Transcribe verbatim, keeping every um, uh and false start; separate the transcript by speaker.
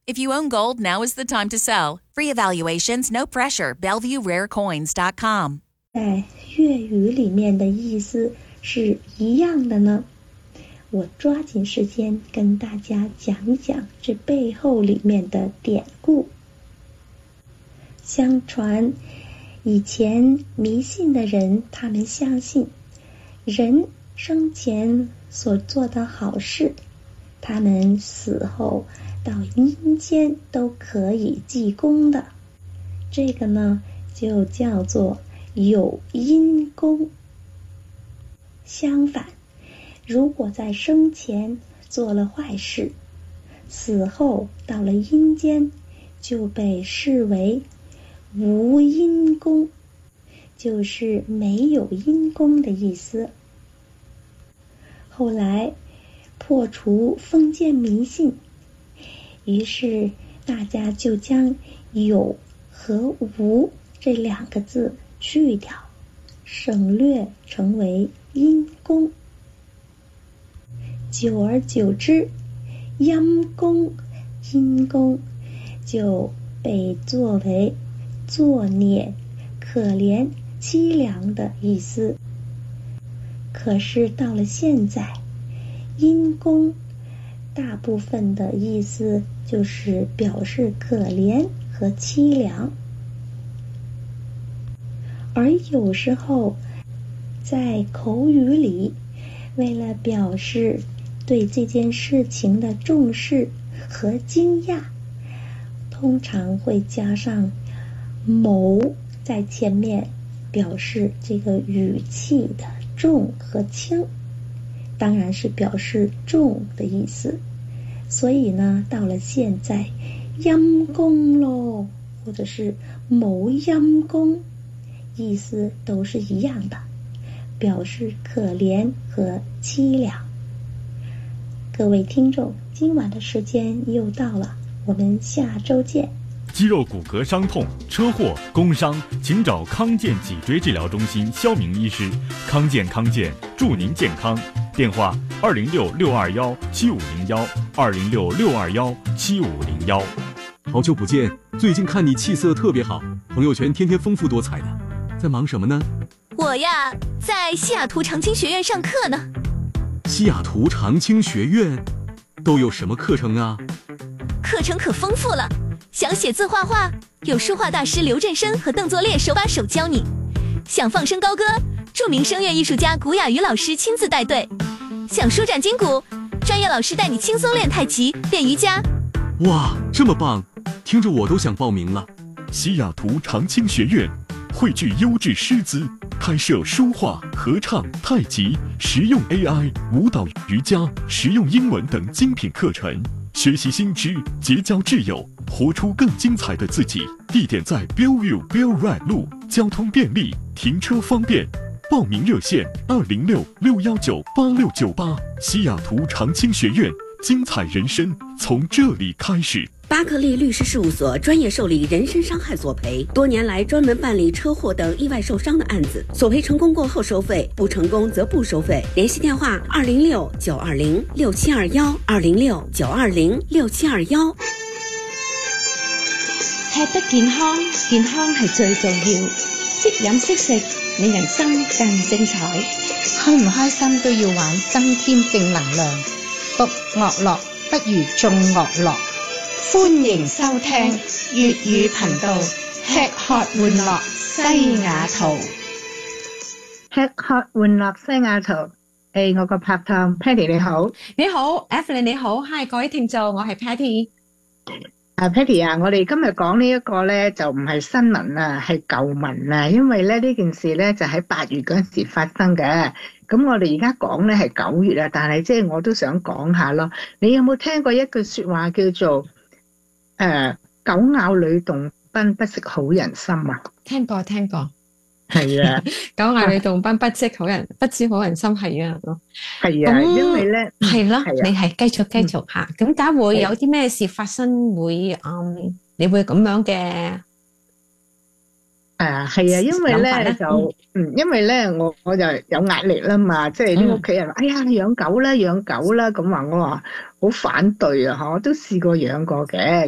Speaker 1: If you own gold, now is the time to sell. Free evaluations, no pressure. Bellevue Rare Coins dot com。
Speaker 2: 在粤语里面的意思是一样的呢？我抓紧时间跟大家讲讲这背后里面的典故。相传以前迷信的人，他们相信人生前所做的好事，他们死后到阴间都可以记功的。这个呢就叫做有阴功。相反，如果在生前做了坏事，死后到了阴间就被视为无阴功，就是没有阴功的意思。后来破除封建迷信，于是大家就将有和无这两个字去掉，省略成为阴功。久而久之，阴功、阴功就被作为作孽、可怜、凄凉的意思。可是到了现在，阴功大部分的意思就是表示可怜和凄凉，而有时候在口语里，为了表示对这件事情的重视和惊讶，通常会加上某在前面，表示这个语气的重和轻，当然是表示重的意思。所以呢，到了现在，阴功咯，或者是某阴功，意思都是一样的，表示可怜和凄凉。各位听众，今晚的时间又到了，我们下周见。
Speaker 3: 肌肉骨骼伤痛、车祸、工伤，请找康健脊椎治疗中心肖明医师。康健康健，祝您健康。电话：二零六六二幺七五零幺，二零六六二幺七五零幺。
Speaker 4: 好久不见，最近看你气色特别好，朋友圈天天丰富多彩的，在忙什么呢？
Speaker 5: 我呀，在西雅图长青学院上课呢。
Speaker 4: 西雅图长青学院都有什么课程啊？
Speaker 5: 课程可丰富了。想写字画画，有书画大师刘振生和邓作烈手把手教你；想放声高歌，著名声乐艺术家古雅瑜老师亲自带队；想舒展筋骨，专业老师带你轻松练太极、练瑜伽。
Speaker 4: 哇，这么棒，听着我都想报名了。
Speaker 3: 西雅图长青学院汇聚优质师资，开设书画、合唱、太极、实用 A I、舞蹈、瑜伽、实用英文等精品课程。学习新知，结交挚友，活出更精彩的自己。地点在 Bellevue Bell Ride 路，交通便利，停车方便。报名热线：二零六六幺九八六九八。西雅图长青学院，精彩人生从这里开始。
Speaker 6: 巴克利律师事务所专业受理人身伤害索赔，多年来专门办理车祸等意外受伤的案子，索赔成功过后收费，不成功则不收费。联系电话：二零六九二零六七二幺，二零六九二零六七二幺。
Speaker 7: 吃得健康，健康係最重要。識飲識食，令人生更精彩。開唔開心都要玩，增添正能量。獨樂樂不如眾樂樂。歡迎收聽粵語頻道，吃喝玩樂西雅圖。
Speaker 8: 吃喝玩樂西雅圖。誒，我個拍檔 Patty 你好。
Speaker 9: 你好 Evelyn 你好 Hi 各位聽眾，我係 Patty。
Speaker 8: 啊 Patty 啊，我哋今日講呢一個咧就唔係新聞啊，係舊聞啊，因為咧呢件事咧就喺八月嗰陣時發生嘅。咁我哋而家講咧係九月啊，但係即係我都想講下咯。你有冇聽過一句說話叫做誒、呃、狗咬呂洞賓不識好人心啊？
Speaker 9: 聽過聽過。
Speaker 8: 係啊，
Speaker 9: 狗咬呂洞賓不識好人，不知好人心係啊。
Speaker 8: 係啊，因為咧
Speaker 9: 係咯，你係繼續繼續吓。咁假會有啲咩事發生會嗯，你會咁樣嘅？
Speaker 8: 誒係啊，因為咧就嗯，因為咧我我就有壓力啦嘛，即係啲屋企人話，哎呀，養狗啦，養狗啦，咁話我話好反對啊，嚇，我都試過養過嘅。